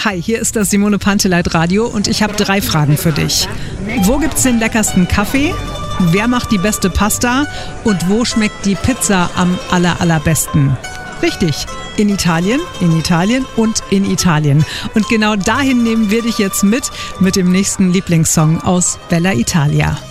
Hi, hier ist das Simone Panteleit Radio und ich habe 3 Fragen für dich. Wo gibt's den leckersten Kaffee? Wer macht die beste Pasta? Und wo schmeckt die Pizza am allerbesten? Richtig, in Italien und in Italien. Und genau dahin nehmen wir dich jetzt mit dem nächsten Lieblingssong aus Bella Italia.